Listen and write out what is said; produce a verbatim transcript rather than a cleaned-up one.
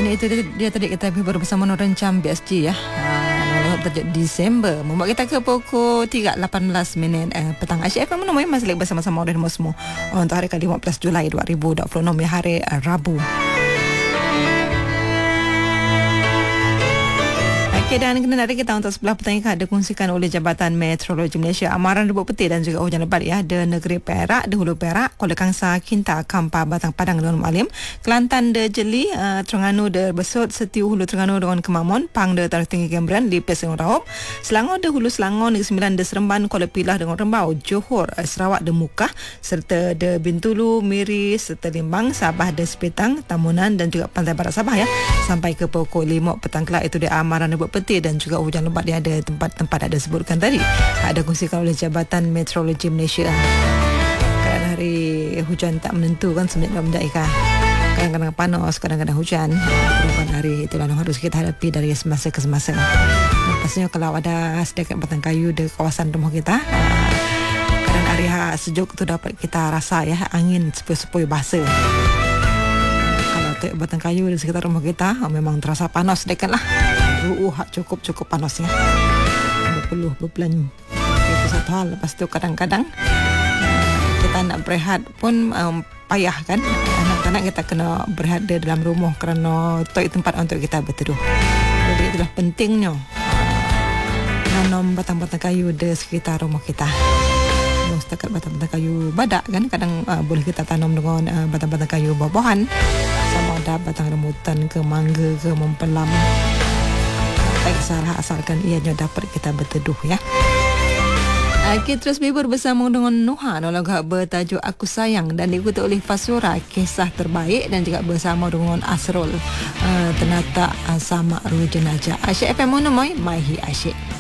itu dia, dia tadi kita baru bersama Norencam B S G ya. Uh, tajuk Disember membuat kita ke pukul tiga lapan belas minit uh, petang. Asyik F M menemui masih lagi bersama-sama dengan semua uh, untuk hari ke lima belas Julai dua ribu dua puluh enam ya, hari uh, Rabu. Okay, dan kena dari kita untuk sebelah petang ada kongsikan oleh Jabatan Meteorologi Malaysia amaran rebuk petir dan juga hujan lebat ya de negeri Perak, de Hulu Perak, Kuala Kangsar, Kinta, Kampar, Batang Padang dengan Malim, Kelantan de Jeli, uh, Terengganu de Besut, Setiu Hulu Terengganu dengan Kemamun, Pang de Tarikh Tinggi Kemberan, Lipis dengan Raup, Selangor de Hulu Selangor, Negeri Sembilan de Seremban, Kuala Pilah dengan Rembau, Johor, uh, Sarawak de Mukah, serta de Bintulu, Miri, serta Limbang, Sabah de Sepetang, Tamunan dan juga Pantai Barat Sabah ya. Sampai ke pukul lima petang kelak itu dia amaran rebuk petir dan juga hujan lebat dia ada tempat-tempat ada sebutkan tadi. Ada kongsikan oleh Jabatan Meteorologi Malaysia. Kadang hari hujan tak menentu kan semenit dalam daikah. Kadang-kadang panas, kadang-kadang hujan. Perubahan hari itulah yang harus kita hadapi dari semasa ke semasa. Pastinya kalau ada sedikit batang kayu di kawasan rumah kita, kadang hari sejuk tu dapat kita rasa ya, angin sepoi-sepoi basah. Kalau batang kayu di sekitar rumah kita memang terasa panas sedikit lah. Uh, cukup-cukup panasnya. Berpeluh, berpelan. Itu satu hal. Lepas tu kadang-kadang kita nak berehat pun um, payah kan. Kadang-kadang kita kena berehat di dalam rumah kerana itu tempat untuk kita berteduh. Jadi itulah pentingnya nanam batang-batang kayu di sekitar rumah kita. Kalau setakat batang-batang kayu badak kan, kadang uh, boleh kita tanam dengan uh, batang-batang kayu buah-buahan. Sama ada batang rambutan ke mangga ke mempelam. Tak salah asalkan ianya dapat kita berteduh ya. Okay, terus bibur bersama dengan Nuha dalam lagu bertajuk Aku Sayang dan diikuti oleh Fasura Kisah Terbaik dan juga bersama dengan Asrul uh, Tenata Sama Ruh Jenajah. Asyik F M Monomoy Maihi Asyik.